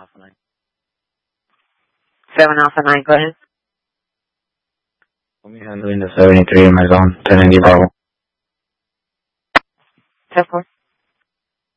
Alpha 9. 7 Alpha 9, go ahead. We'll be handling the 73 in my zone, 10 Bravo. 10-4.